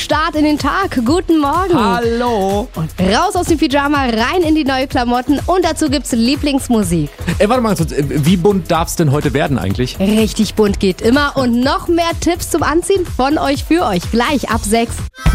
Start in den Tag. Guten Morgen. Hallo. Und raus aus dem Pyjama, rein in die neue Klamotten und dazu gibt's Lieblingsmusik. Warte mal, wie bunt darf's denn heute werden eigentlich? Richtig bunt geht immer und noch mehr Tipps zum Anziehen von euch für euch. Gleich ab 6.